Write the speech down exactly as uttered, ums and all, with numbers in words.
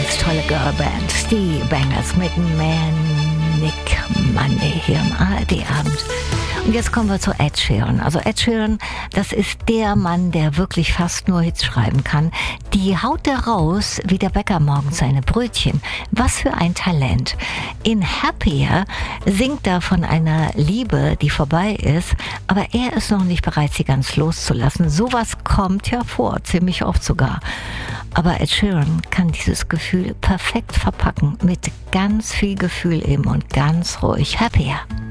ganz tolle Girlband, die Bangers mit Manic Monday hier im A R D-Abend. Und jetzt kommen wir zu Ed Sheeran. Also Ed Sheeran, das ist der Mann, der wirklich fast nur Hits schreiben kann. Die haut er raus, wie der Bäcker morgens seine Brötchen. Was für ein Talent. In Happier singt er von einer Liebe, die vorbei ist, aber er ist noch nicht bereit, sie ganz loszulassen. Sowas kommt ja vor, ziemlich oft sogar. Aber Ed Sheeran kann dieses Gefühl perfekt verpacken, mit ganz viel Gefühl eben und ganz ruhig. Happier.